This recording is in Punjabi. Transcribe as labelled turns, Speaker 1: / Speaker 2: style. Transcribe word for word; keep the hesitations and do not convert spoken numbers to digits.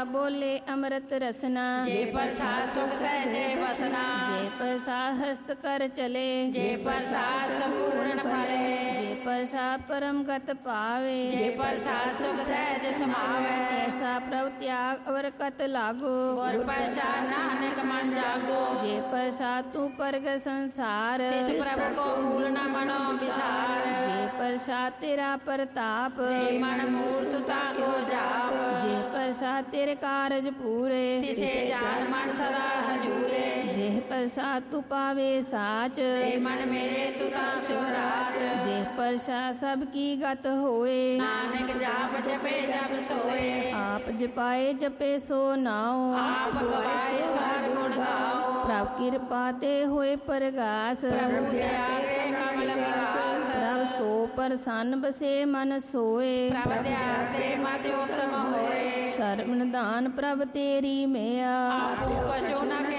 Speaker 1: ਬੋਲੇ ਅੰਮ੍ਰਿਤ ਰਸਨਾ।
Speaker 2: ਜੇ ਪ੍ਰਸਾਦ ਸੁਖ ਸਹਿਜੇ ਵਸਨਾ।
Speaker 1: ਜੇ ਪ੍ਰਸਾਦ ਹਸਤ ਕਰ ਚਲੇ।
Speaker 2: ਜੇ ਪ੍ਰਸਾਦ ਸੰਪੂਰਨ ਫਲੇ।
Speaker 1: ਜੇ ਪ੍ਰਸਾਦ ਪਰਮ ਗਤ ਪਾਵੇ।
Speaker 2: ਜੇ ਪ੍ਰਸਾਦ ਸੁਖ ਸਹਿਜ ਸਮਾਵੇ।
Speaker 1: ਐਸਾ ਪ੍ਰਭ ਤਿਆਗ ਅਵਰ ਕਤ ਲਾਗੋ।
Speaker 2: ਗੁਰ ਪ੍ਰਸਾਦ ਨਾਨਕ ਮਨ ਜਾਗੋ।
Speaker 1: ਜੇ ਪ੍ਰਸਾਦ ਤੂੰ ਪਰਗ ਸੰਸਾਰ।
Speaker 2: ਤਿਸ ਪ੍ਰਭ ਕੋ ਮੂਲ ਨ ਮਨੋ ਵਿਸਾਰ।
Speaker 1: ਜੇ ਪ੍ਰਸਾਦ ਤੇਰਾ ਪ੍ਰਤਾਪ।
Speaker 2: ਤੇ ਮਨ ਮੂਰਤ ਤਾਕੋ ਜਾਪ।
Speaker 1: ਜੇ ਪ੍ਰਸਾਦ ਤੇਰੇ ਕਾਰਜ ਪੂਰੇ।
Speaker 2: ਤਿਸੇ ਜਾਨ ਮਨ ਸਦਾ ਹਜੂਰੇ।
Speaker 1: ਜੇ ਪ੍ਰਸਾਦ ਤੂੰ ਪਾਵੇ ਸਾਚ।
Speaker 2: ਤੇ ਮਨ ਮੇਰੇ ਤੂੰ ਤਾ ਸੁਰਾਚ।
Speaker 1: ਜੇ ਪ੍ਰਸਾਦ ਸਭ ਕੀ ਗਤ ਹੋਏ।
Speaker 2: ਨਾਨਕ ਜਾਪ ਜਪੇ ਜਪ ਸੋਏ।
Speaker 1: ਆਪ ਜਪਾਏ ਜਪੇ ਸੋ ਨਾਉ।
Speaker 2: ਆਪ ਗਵਾਏ ਸਰ ਗੁਣ ਗਾਓ।
Speaker 1: ਪ੍ਰਭ ਕਿਰਪਾ ਤੇ ਹੋਏ ਪ੍ਰਗਾਸ।
Speaker 2: ਪ੍ਰਭੂ ਦਇਆ ਤੇ ਕਮਲ ਵਿਗਾਸ।
Speaker 1: ਪ੍ਰਭ ਸੋ ਪ੍ਰਸੰਨ ਬਸੇ ਮਨ ਸੋਏ।
Speaker 2: ਪ੍ਰਭ ਦਇਆ ਤੇ ਮਤਿ ਉਤਮ ਹੋਏ।
Speaker 1: ਸਰਬ ਨਿਧਾਨ ਪ੍ਰਭ ਤੇਰੀ ਮਿਆ।
Speaker 2: ਆਪੂ ਕਛੁ ਨ